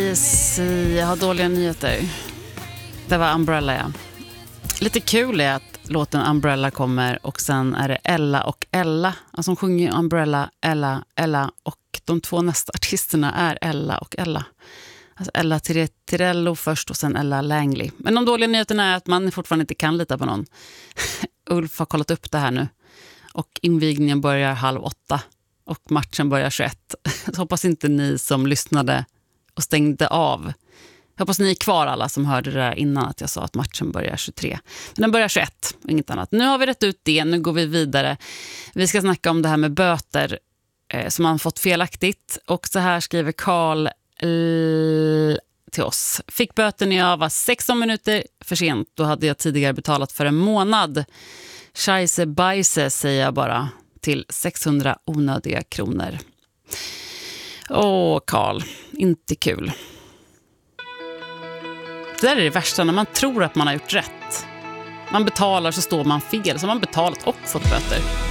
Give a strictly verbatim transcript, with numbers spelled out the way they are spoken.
si, jag har dåliga nyheter. Det var Umbrella, ja. Lite kul är att låten Umbrella kommer och sen är det Ella och Ella. Alltså hon sjunger Umbrella, Ella, Ella och de två nästa artisterna är Ella och Ella. Alltså Ella Tirello först och sen Ella Langley. Men de dåliga nyheterna är att man fortfarande inte kan lita på någon. Ulf har kollat upp det här nu. Och invigningen börjar halv åtta. Och matchen börjar tjugoett. Så hoppas inte ni som lyssnade och stängde av. Jag hoppas ni är kvar alla som hörde det där innan att jag sa att matchen börjar tjugotre. Men den börjar tjugoett, inget annat. Nu har vi rätt ut det, nu går vi vidare. Vi ska snacka om det här med böter eh, som man fått felaktigt. Och så här skriver Karl l- till oss. Fick böter när jag var sexton minuter för sent. Då hade jag tidigare betalat för en månad. Scheisse bajse säger jag bara till sexhundra onödiga kronor. Åh, Karl, inte kul. Det där är det värsta när man tror att man har gjort rätt. Man betalar så står man fel, så man betalat och fått böter.